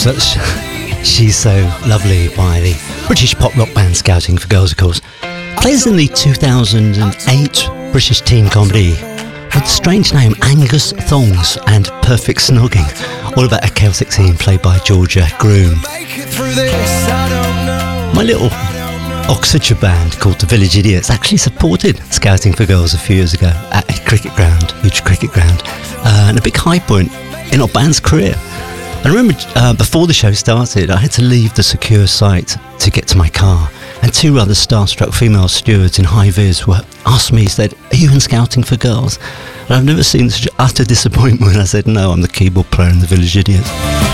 Such She's So Lovely by the British pop rock band Scouting for Girls, of course. Plays in the 2008 British teen comedy with the strange name Angus Thongs and Perfect Snogging, all about a Celtic scene played by Georgia Groom. My little Oxfordshire band called the Village Idiots actually supported Scouting for Girls a few years ago at a cricket ground, huge cricket ground, and a big high point in our band's career. I remember before the show started, I had to leave the secure site to get to my car, and two rather starstruck female stewards in high vis asked me, said, "Are you in Scouting for Girls?" And I've never seen such utter disappointment when I said, "No, I'm the keyboard player in the Village Idiots."